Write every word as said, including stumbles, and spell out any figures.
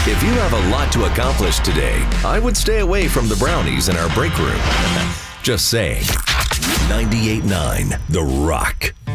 If you have a lot to accomplish today, I would stay away from the brownies in our break room. Just saying. ninety-eight point nine The Rock.